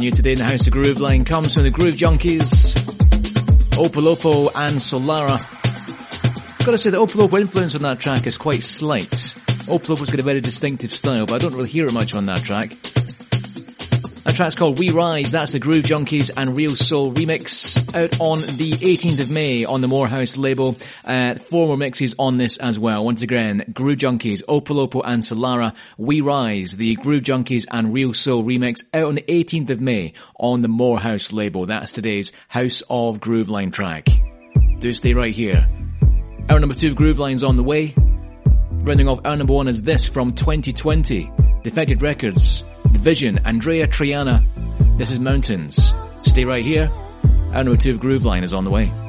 new today in the House of Groove line comes from the Groove Junkies, Opolopo and Solara. Gotta say the Opolopo influence on that track is quite slight. Opolopo's got a very distinctive style, but I don't really hear it much on that track. That track's called We Rise. That's the Groove Junkies and Real Soul remix, out on the 18th of May on the Morehouse label. 4 more mixes on this as well. Once again, Groove Junkies, Opolopo and Solara, We Rise, the Groove Junkies and Real Soul remix, out on the 18th of May on the Morehouse label. That's today's House of Groove Line track. Do stay right here. Hour number 2 of Groove Line's on the way. Rounding off hour number 1 is this from 2020. Defected Records, Division, Andrea Triana. This is Mountains. Stay right here. Hour number 2 of Groove Line is on the way.